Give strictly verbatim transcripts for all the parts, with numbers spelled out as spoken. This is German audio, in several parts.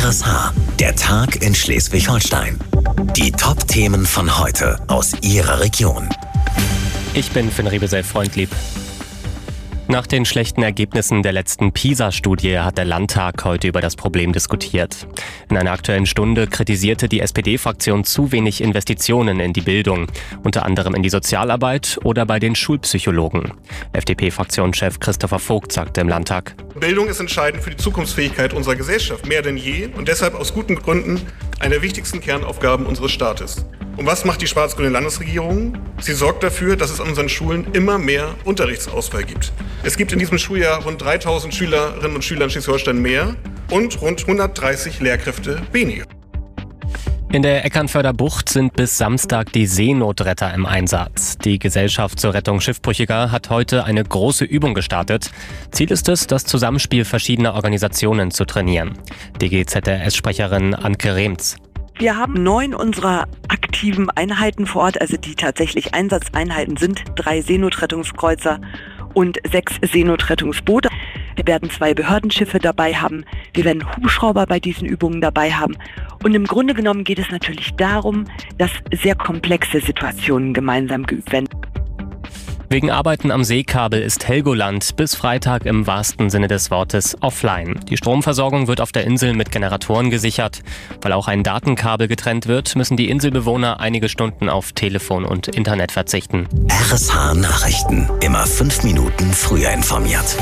R S H, der Tag in Schleswig-Holstein. Die Top-Themen von heute aus Ihrer Region. Ich bin Finn Riebesell-Freundlieb. Nach den schlechten Ergebnissen der letzten PISA-Studie hat der Landtag heute über das Problem diskutiert. In einer Aktuellen Stunde kritisierte die S P D-Fraktion zu wenig Investitionen in die Bildung, unter anderem in die Sozialarbeit oder bei den Schulpsychologen. F D P-Fraktionschef Christopher Vogt sagte im Landtag: Bildung ist entscheidend für die Zukunftsfähigkeit unserer Gesellschaft, mehr denn je und deshalb aus guten Gründen eine der wichtigsten Kernaufgaben unseres Staates. Und was macht die schwarz-grüne Landesregierung? Sie sorgt dafür, dass es an unseren Schulen immer mehr Unterrichtsausfall gibt. Es gibt in diesem Schuljahr rund dreitausend Schülerinnen und Schüler in Schleswig-Holstein mehr und rund hundertdreißig Lehrkräfte weniger. In der Eckernförder Bucht sind bis Samstag die Seenotretter im Einsatz. Die Gesellschaft zur Rettung Schiffbrüchiger hat heute eine große Übung gestartet. Ziel ist es, das Zusammenspiel verschiedener Organisationen zu trainieren. D G Z R S-Sprecherin Anke Rehms: Wir haben neun unserer aktiven Einheiten vor Ort, also die tatsächlich Einsatzeinheiten sind, drei Seenotrettungskreuzer und sechs Seenotrettungsboote. Wir werden zwei Behördenschiffe dabei haben, wir werden Hubschrauber bei diesen Übungen dabei haben. Und im Grunde genommen geht es natürlich darum, dass sehr komplexe Situationen gemeinsam geübt werden. Wegen Arbeiten am Seekabel ist Helgoland bis Freitag im wahrsten Sinne des Wortes offline. Die Stromversorgung wird auf der Insel mit Generatoren gesichert. Weil auch ein Datenkabel getrennt wird, müssen die Inselbewohner einige Stunden auf Telefon und Internet verzichten. R S H Nachrichten. Immer fünf Minuten früher informiert.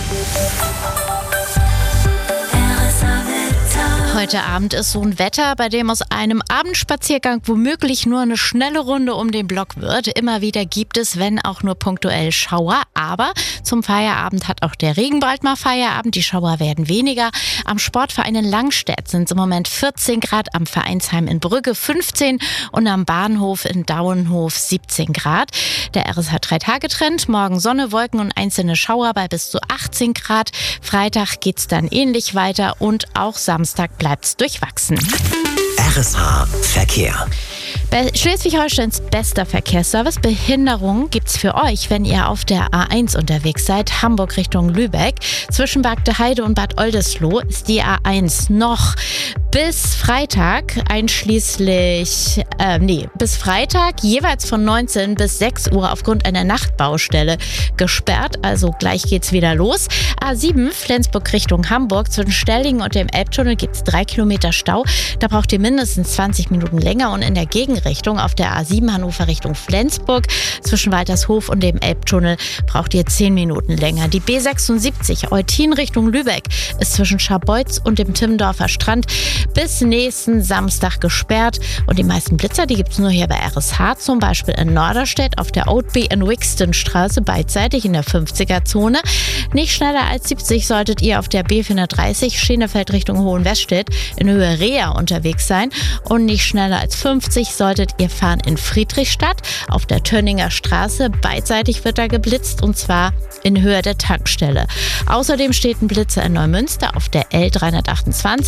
Heute Abend ist so ein Wetter, bei dem aus einem Abendspaziergang womöglich nur eine schnelle Runde um den Block wird. Immer wieder gibt es, wenn auch nur punktuell, Schauer. Aber zum Feierabend hat auch der Regen bald mal Feierabend. Die Schauer werden weniger. Am Sportverein in Langstedt sind es im Moment vierzehn Grad, am Vereinsheim in Brügge fünfzehn und am Bahnhof in Dauenhof siebzehn Grad. Der R S H-Drei-Tage-Trend. Morgen Sonne, Wolken und einzelne Schauer bei bis zu achtzehn Grad. Freitag geht's dann ähnlich weiter und auch Samstag bleibt's durchwachsen. R S H Verkehr. Bei Schleswig-Holsteins bester Verkehrsservice. Behinderung gibt's für euch, wenn ihr auf der A eins unterwegs seid, Hamburg Richtung Lübeck. Zwischen Bagdeheide und Bad Oldesloe ist die A eins noch bis Freitag einschließlich, äh, nee, bis Freitag jeweils von neunzehn bis sechs Uhr aufgrund einer Nachtbaustelle gesperrt. Also gleich geht's wieder los. A sieben Flensburg Richtung Hamburg. Zwischen Stellingen und dem Elbtunnel gibt's drei Kilometer Stau. Da braucht ihr mindestens zwanzig Minuten länger und in der Gegenrichtung auf der A sieben Hannover Richtung Flensburg zwischen Waltershof und dem Elbtunnel braucht ihr zehn Minuten länger. Die B sechsundsiebzig Eutin Richtung Lübeck ist zwischen Scharbeutz und dem Timmendorfer Strand bis nächsten Samstag gesperrt. Und die meisten Blitzer, die gibt es nur hier bei R S H, zum Beispiel in Norderstedt auf der Oatby in Wixtonstraße beidseitig in der fünfziger-Zone. Nicht schneller als siebzig solltet ihr auf der B vierhundertdreißig Schenefeld Richtung Hohenwestedt in Höhe Reha unterwegs sein und nicht schneller als fünfzig solltet ihr fahren in Friedrichstadt auf der Tönninger Straße. Beidseitig wird da geblitzt und zwar in Höhe der Tankstelle. Außerdem steht ein Blitzer in Neumünster auf der L dreihundertachtundzwanzig